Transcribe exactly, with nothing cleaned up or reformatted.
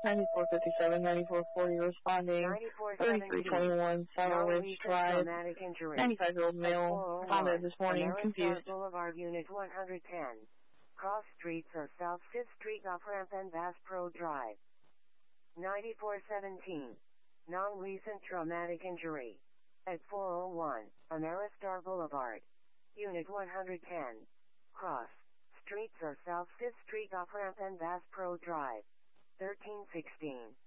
ninety-four fifty-seven, ninety-four forty responding. thirty-three twenty-one, Saddle Ridge Drive. ninety-five-year-old male responded this morning, confused. Boulevard, Unit one hundred ten. Cross streets are South fifth Street off-ramp and Bass Pro Drive. ninety-four seventeen. Non-recent traumatic injury. At four oh one, Ameristar Boulevard. Unit one hundred ten. Cross streets are South fifth Street off-ramp and Bass Pro Drive. thirteen sixteen.